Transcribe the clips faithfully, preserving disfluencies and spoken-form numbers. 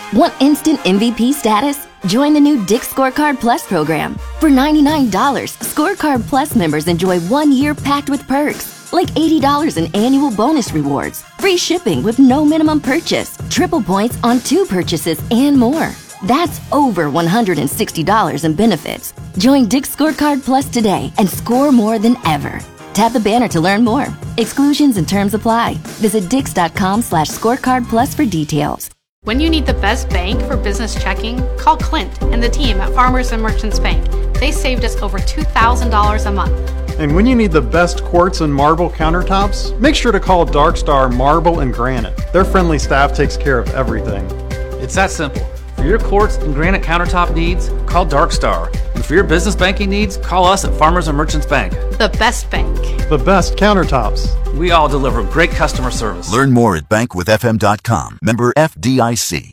Want instant M V P status? Join the new Dick's Scorecard Plus program. For ninety-nine dollars, Scorecard Plus members enjoy one year packed with perks, like eighty dollars in annual bonus rewards, free shipping with no minimum purchase, triple points on two purchases, and more. That's over one hundred sixty dollars in benefits. Join Dick's Scorecard Plus today and score more than ever. Tap the banner to learn more. Exclusions and terms apply. Visit dix.com slash scorecard plus for details. When you need the best bank for business checking, call Clint and the team at Farmers and Merchants Bank. They saved us over two thousand dollars a month. And when you need the best quartz and marble countertops, make sure to call Darkstar Marble and Granite. Their friendly staff takes care of everything. It's that simple. For your quartz and granite countertop needs, call Darkstar. And for your business banking needs, call us at Farmers and Merchants Bank. The best bank. The best countertops. We all deliver great customer service. Learn more at bank with f m dot com. Member F D I C.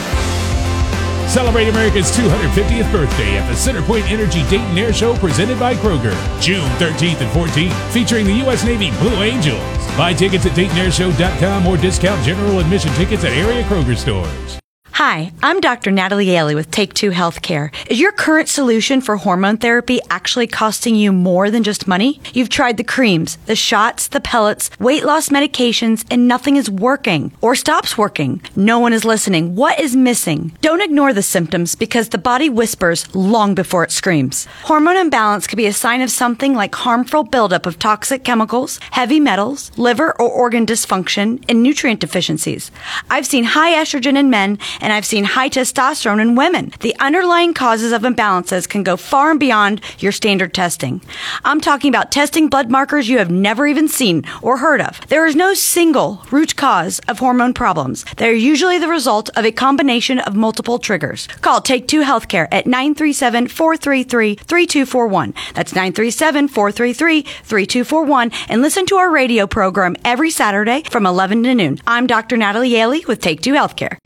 Celebrate America's two hundred fiftieth birthday at the Centerpoint Energy Dayton Air Show presented by Kroger. June thirteenth and fourteenth, featuring the U S Navy Blue Angels. Buy tickets at Dayton Air Show dot com or discount general admission tickets at area Kroger stores. Hi, I'm Doctor Natalie Yaley with Take Two Healthcare. Is your current solution for hormone therapy actually costing you more than just money? You've tried the creams, the shots, the pellets, weight loss medications, and nothing is working or stops working. No one is listening. What is missing? Don't ignore the symptoms because the body whispers long before it screams. Hormone imbalance could be a sign of something like harmful buildup of toxic chemicals, heavy metals, liver or organ dysfunction, and nutrient deficiencies. I've seen high estrogen in men and I've seen high testosterone in women. The underlying causes of imbalances can go far and beyond your standard testing. I'm talking about testing blood markers you have never even seen or heard of. There is no single root cause of hormone problems. They're usually the result of a combination of multiple triggers. Call Take Two Healthcare at nine three seven, four three three, three two four one. That's nine three seven, four three three, three two four one. And listen to our radio program every Saturday from eleven to noon. I'm Doctor Natalie Yaley with Take Two Healthcare.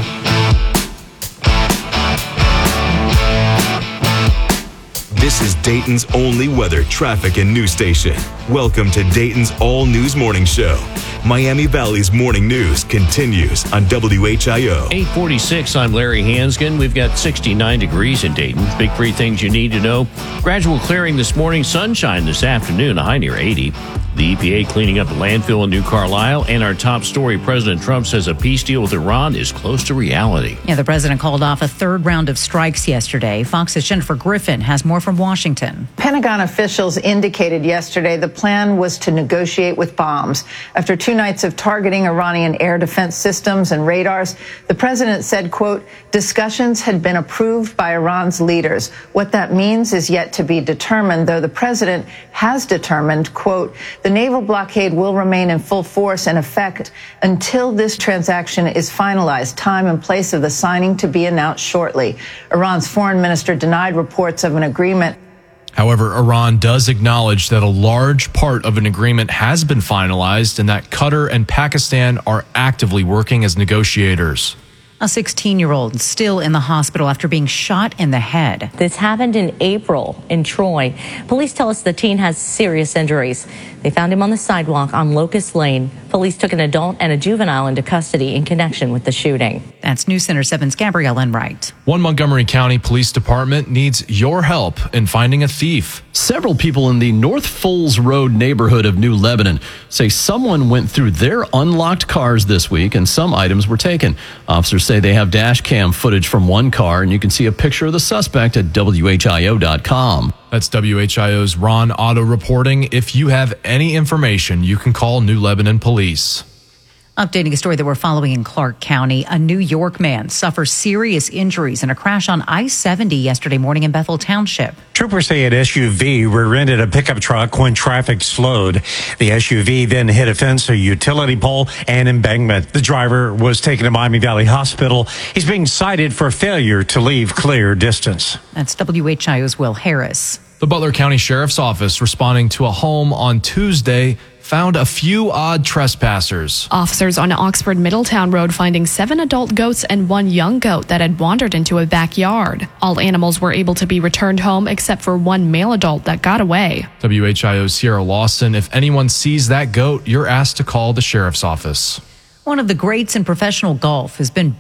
This is Dayton's only weather, traffic, and news station. Welcome to Dayton's All News Morning Show. Miami Valley's morning news continues on W H I O. eight forty-six, I'm Larry Hansgen. We've got sixty-nine degrees in Dayton. Big three things you need to know. Gradual clearing this morning, sunshine this afternoon, a high near eighty. The E P A cleaning up the landfill in New Carlisle. And our top story, President Trump says a peace deal with Iran is close to reality. Yeah, the president called off a third round of strikes yesterday. Fox's Jennifer Griffin has more from Washington. Pentagon officials indicated yesterday the plan was to negotiate with bombs. After two nights of targeting Iranian air defense systems and radars, the president said, quote, discussions had been approved by Iran's leaders. What that means is yet to be determined, though the president has determined, quote, the naval blockade will remain in full force and effect until this transaction is finalized, time and place of the signing to be announced shortly. Iran's foreign minister denied reports of an agreement. However, Iran does acknowledge that a large part of an agreement has been finalized and that Qatar and Pakistan are actively working as negotiators. A sixteen-year-old still in the hospital after being shot in the head. This happened in April in Troy. Police tell us the teen has serious injuries. They found him on the sidewalk on Locust Lane. Police took an adult and a juvenile into custody in connection with the shooting. That's News Center seven's Gabrielle Enright. One Montgomery County Police Department needs your help in finding a thief. Several people in the North Foles Road neighborhood of New Lebanon say someone went through their unlocked cars this week and some items were taken. Officers say they have dash cam footage from one car, and you can see a picture of the suspect at W H I O dot com. That's W H I O's Ron Otto reporting. If you have any information, you can call New Lebanon Police. Updating a story that we're following in Clark County, a New York man suffers serious injuries in a crash on I seventy yesterday morning in Bethel Township. Troopers say an S U V rear-ended a pickup truck when traffic slowed. The S U V then hit a fence, a utility pole, and embankment. The driver was taken to Miami Valley Hospital. He's being cited for failure to leave clear distance. That's W H I O's Will Harris. The Butler County Sheriff's Office, responding to a home on Tuesday, found a few odd trespassers. Officers on Oxford Middletown Road finding seven adult goats and one young goat that had wandered into a backyard. All animals were able to be returned home except for one male adult that got away. W H I O's Sierra Lawson, if anyone sees that goat, you're asked to call the Sheriff's Office. One of the greats in professional golf has been